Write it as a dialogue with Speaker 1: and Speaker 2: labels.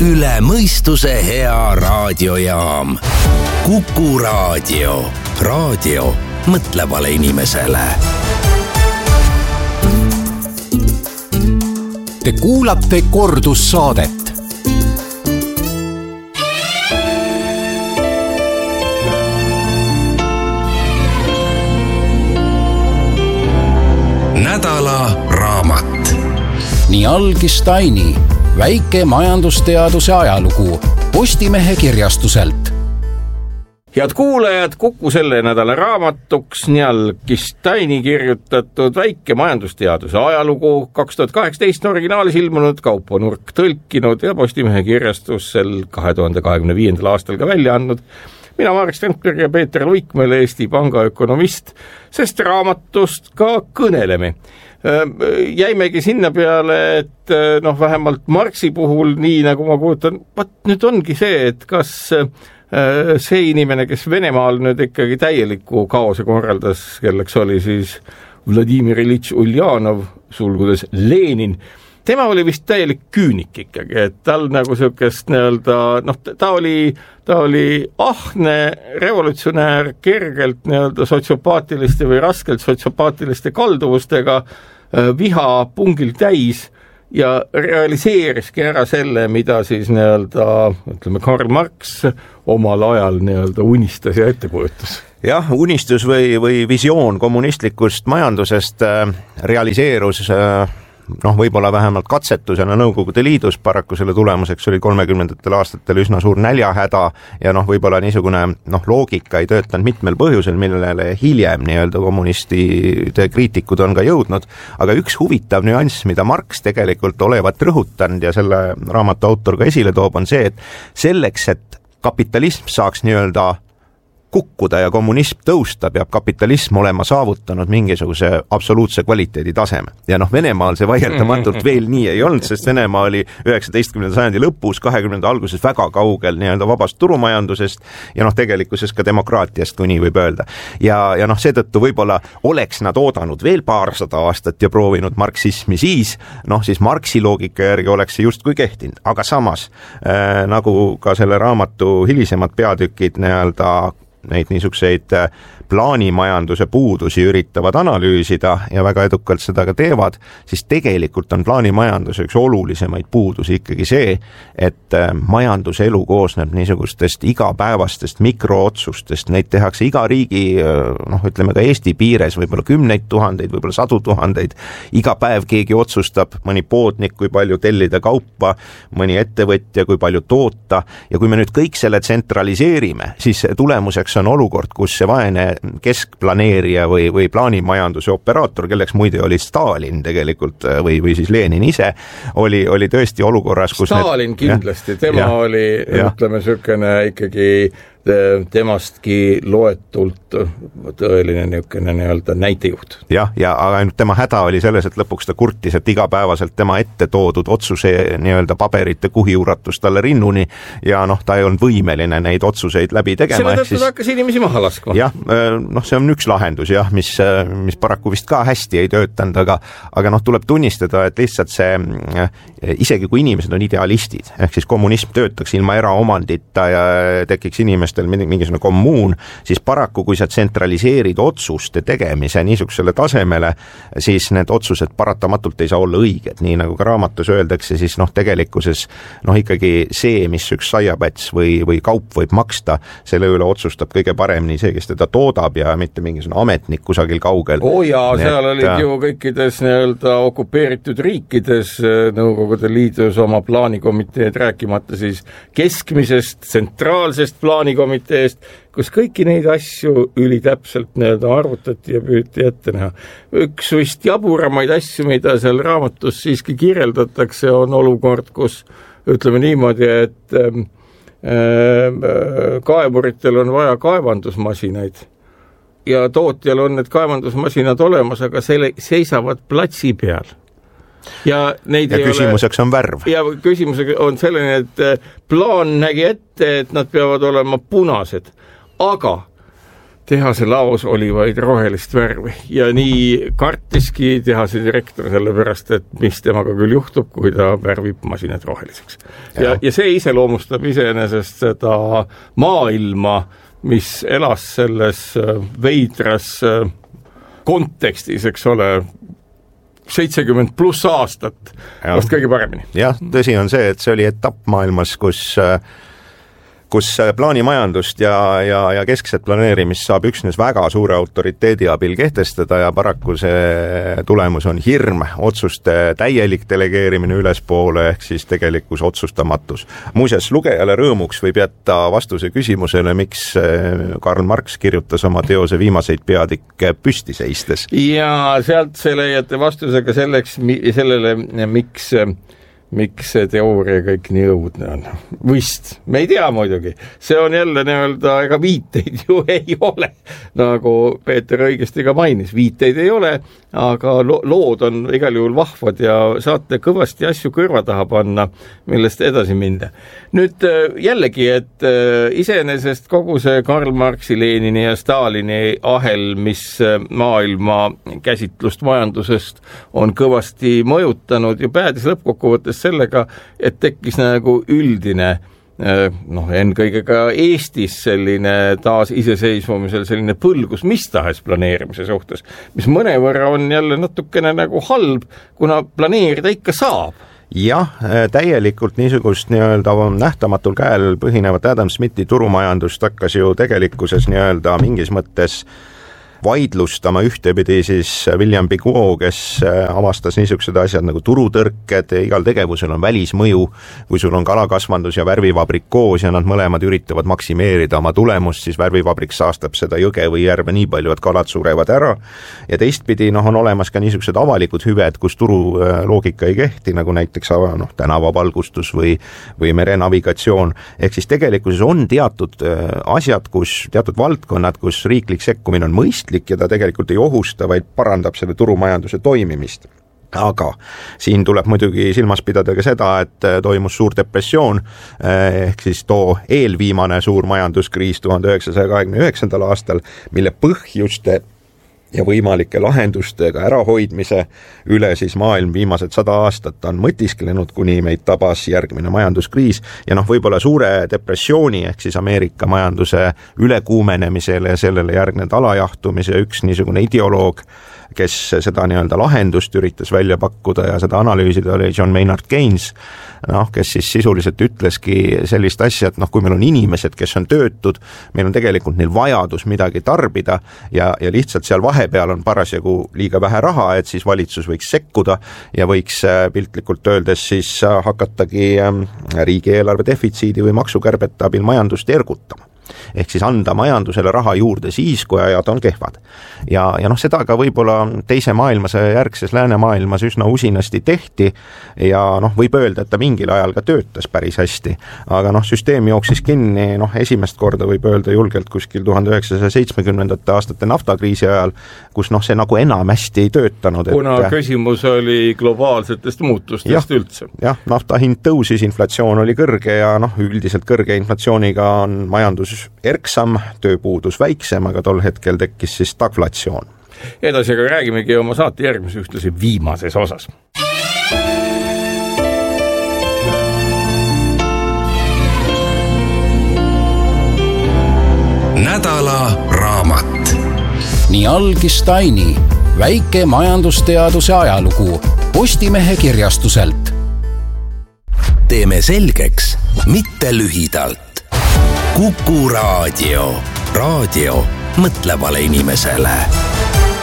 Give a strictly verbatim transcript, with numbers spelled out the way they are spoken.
Speaker 1: üle mõistuse hea raadiojaam. Kuku Raadio. Raadio mõtlevale inimesele.
Speaker 2: Te kuulate kordussaadet.
Speaker 1: Nädala raamat.
Speaker 2: Nii algis Taini väike majandusteaduse ajalugu Postimehe kirjastuselt.
Speaker 3: Head kuulajad, Kuku selle nädala raamatuks nii algis Taini kirjutatud väike majandusteaduse ajalugu kaks tuhat kaheksateist originaalis ilmunud Kaupo Nurk tõlkinud ja Postimehe kirjastusel kahe tuhande kahekümne viiendal aastal ka välja andnud. Mina Marek Strandberg ja Peeter Luikmäel, Eesti Panga ökonomist, sest raamatust ka kõneleme. Jäimegi sinna peale, et noh, vähemalt Marxi puhul, nii nagu ma kuutan, vaat nüüd ongi see, et kas see inimene, kes Venemaal nüüd ikkagi täieliku kaose korraldas, kelleks oli siis Vladimir Iljitš Uljanov, sulgudes Lenin, tema oli vist täielik küünik ikkagi, et tal nagu sellisest nii-öelda, noh, ta oli, ta oli ahne revolutsionäär kergelt nii-öelda sotsiopaatiliste või raskelt sotsiopaatiliste kalduvustega, viha pungil täis ja realiseeriski ära selle, mida siis nii-öelda, ütleme, Karl Marx omal ajal nii-öelda unistas ja ette kujutas.
Speaker 4: Jah, unistus või, või visioon kommunistlikust majandusest realiseerus noh, võib-olla vähemalt katsetusena Nõukogude Liidus, paraku selle tulemuseks oli kolmekümnendatel aastatel üsna suur näljahäda ja noh, võib-olla niisugune noh, loogika ei töötanud mitmel põhjusel, millele hiljem nii-öelda kommunistide kriitikud on ka jõudnud, aga üks huvitav nüanss, mida Marx tegelikult olevat rõhutanud ja selle raamatu autor ka esile toob, on see, et selleks, et kapitalism saaks nii-öelda kukkuda ja kommunism tõusta, peab kapitalism olema saavutanud mingisuguse absoluutse kvaliteedi taseme. Ja noh, Venemaal see vaieldamatult veel nii ei olnud, sest Venemaa oli üheksateistkümnenda sajandi lõpus, kahekümnenda alguses väga kaugel nii-öelda vabast turumajandusest ja noh, tegelikkuses ka demokraatiast, kui nii võib öelda. Ja, ja noh, seetõttu võib-olla oleks nad oodanud veel paarsada aastat ja proovinud marksismi siis, noh siis Marxi loogika järgi oleks see justkui kehtinud, aga samas äh, nagu ka selle raamatu hilisemad peatükid nii-öelda neid niisugseid plaanimajanduse puudusi üritavad analüüsida ja väga edukalt seda ka teevad, siis tegelikult on plaanimajanduse üks olulisemaid puudusi ikkagi see, et majanduselu koosneb niisugustest igapäevastest mikrootsustest, neid tehakse iga riigi, noh ütleme ka Eesti piires võib-olla kümneid tuhandeid, võib-olla sadu tuhandeid, iga päev keegi otsustab, mõni poodnik, kui palju tellida kaupa, mõni ettevõtja, kui palju toota ja kui me nüüd kõik selle tsentraliseerime, siis tulemuseks on olukord, kus see vaene keskplaneerija või, või plaanimajanduse operaator, kelleks muide oli Stalin tegelikult või, või siis Lenin ise, oli, oli tõesti olukorras, kus
Speaker 3: Stalin need, kindlasti, tema ja, oli, ja. ütleme, sükene ikkagi temastki loetult tõeline niisugune nii-öelda näitejuht.
Speaker 4: Jah, ja aga ainult tema häda oli selles, et lõpuks ta kurtis, et igapäevaselt tema ette toodud otsuse nii-öelda paberite kuhiuratus talle rinnuni ja noh, ta ei olnud võimeline neid otsuseid läbi tegema.
Speaker 3: Selle tõttu ta hakkas inimesi maha laskma.
Speaker 4: Jah, noh, see on üks lahendus, jah, mis, mis paraku vist ka hästi ei töötanud, aga, aga noh, tuleb tunnistada, et lihtsalt see, isegi kui inimesed on idealistid, ehk siis kommunism töötaks ilma eraomandita ja tekiks inimest mingisugune kommuun, siis paraku, kui sa tsentraliseerid otsuste tegemise niisugusele tasemele, siis need otsused paratamatult ei saa olla õiged. Nii nagu ka raamatus öeldakse, siis noh, tegelikkuses noh, ikkagi see, mis üks saiapats või, või kaup võib maksta, selle üle otsustab kõige paremini see, kes teda toodab ja mitte mingisugune ametnik kusagil kaugel.
Speaker 3: Oo jaa, seal olid et, ju kõikides nii-öelda okupeeritud riikides Nõukogude Liidus oma plaanikomiteed, rääkimata siis keskmisest, tsentraalsest plaanikomiteed, komiteest, kus kõiki neid asju ülitäpselt nii-öelda arvutati ja püüti ette näha. Üks vist jaburamaid asju, mida seal raamatus siiski kirjeldatakse, on olukord, kus ütleme niimoodi, et äh, kaevuritel on vaja kaevandusmasinaid ja tootjal on need kaevandusmasinad olemas, aga selle seisavad platsi peal. Ja, neid
Speaker 4: ja küsimuseks ole, on värv.
Speaker 3: Ja küsimuseks on selline, et plaan nägi ette, et nad peavad olema punased. Aga tehase laos oli vaid rohelist värvi ja nii kartiski tehase direktor sellepärast, et mis temaga küll juhtub, kui ta värvib masinad roheliseks. Ja, ja see iseloomustab iseenesest seda maailma, mis elas selles veidras kontekstis, eks ole, seitsekümmend pluss aastat, vast kõige paremini.
Speaker 4: Jah, tõsi on see, et see oli etapp maailmas, kus kus plaanimajandust ja, ja, ja keskset planeerimist saab üksnes väga suure autoriteedi abil kehtestada ja paraku see tulemus on hirm, otsuste täielik delegeerimine ülespoole ehk siis tegelikkus otsustamatus. Muuseas, lugejale rõõmuks võib jätta vastuse küsimusele, miks Karl Marx kirjutas oma teose viimaseid peadikke püsti seistes.
Speaker 3: Ja sealt see leiate vastusega selleks, sellele, miks miks see teooria kõik nii õudne on. Vist, me ei tea muidugi. See on jälle nii-öelda, ega viiteid ju ei ole, nagu Peeter õigesti ka mainis. Viiteid ei ole, aga lood on igal juhul vahvad ja saate kõvasti asju kõrva taha panna, millest edasi minda. Nüüd jällegi, et iseenesest kogu see Karl Marxi, Lenini ja Stalini ahel, mis maailma käsitlust majandusest on kõvasti mõjutanud ja päädis lõppkokkuvõttes sellega, et tekkis nagu üldine, noh, ennekõige ka Eestis selline taas iseseisvumisel selline põlgus mis tahes planeerimise suhtes, mis mõnevõrra on jälle natukene nagu halb, kuna planeerida ikka saab.
Speaker 4: Jah, täielikult niisugust nii-öelda nähtamatul käel põhinevat Adam Smithi turumajandust hakkas ju tegelikkuses nii-öelda mingis mõttes vaidlustama ühtepidi siis William Pigot, kes avastas niisugused asjad nagu turutõrked, igal tegevusel on välismõju, kui sul on kalakasvandus ja värvivabrik koos ja nad mõlemad üritavad maksimeerida oma tulemust, siis värvivabrik saastab seda jõge või järve nii palju, et kalad surevad ära ja teistpidi noh, on olemas ka niisugused avalikud hüved, kus turu loogika ei kehti, nagu näiteks noh, tänavavalgustus või, või merenavigatsioon, ehk siis tegelikkuses on teatud asjad, kus teatud valdkonnad, kus riiklik sekkumine on mõistlik ja ta tegelikult ei ohusta, vaid parandab selle turumajanduse toimimist. Aga siin tuleb muidugi silmas pidada ka seda, et toimus suur depressioon, ehk siis too eelviimane suur majanduskriis tuhande üheksasaja kahekümne üheksandal aastal, mille põhjuste ja võimalike lahendustega ärahoidmise üle siis maailm viimased sada aastat on mõtisklenud, kuni meid tabas järgmine majanduskriis ja noh, võib-olla suure depressiooni ehk siis Ameerika majanduse ülekuumenemisele ja sellele järgnenud alajahtumise üks niisugune ideoloog, kes seda nii-öelda lahendust üritas välja pakkuda ja seda analüüsida, oli John Maynard Keynes, noh, kes siis sisuliselt ütleski sellist asja, et noh, kui meil on inimesed, kes on töötud, meil on tegelikult neil vajadus midagi tarbida ja, ja lihtsalt seal vahepeal on parasjagu liiga vähe raha, et siis valitsus võiks sekkuda ja võiks piltlikult öeldes siis hakatagi riigieelarve defitsiidi või maksukärbete abil majandust ergutama. Ehk siis anda majandusele raha juurde siis, kui ajad on kehvad. Ja, ja noh, seda ka võib-olla teise maailmasõja järgses läänemaailmas üsna usinasti tehti ja noh, võib öelda, et ta mingil ajal ka töötas päris hästi. Aga noh, süsteem jooksis kinni, noh, esimest korda võib öelda julgelt kuskil tuhande üheksasaja seitsmekümnendate aastate naftakriisi ajal, kus noh, see nagu enam hästi ei töötanud.
Speaker 3: Kuna et, küsimus oli globaalsetest muutustest jah, üldse.
Speaker 4: Jah, nafta hind tõusis, inflatsioon oli kõrge ja noh, üldiselt kõrge inflatsiooniga on majandus erksam, tööpuudus väiksem, aga tol hetkel tekkis siis stagflatsioon.
Speaker 3: Edasi aga räägimegi oma saate järgmise ühtlasi viimases osas.
Speaker 1: Nädala raamat.
Speaker 2: Nii algis Taini, väike majandusteaduse ajalugu Postimehe kirjastuselt.
Speaker 1: Teeme selgeks, mitte lühidalt. Kuku raadio. Raadio mõtlevale inimesele.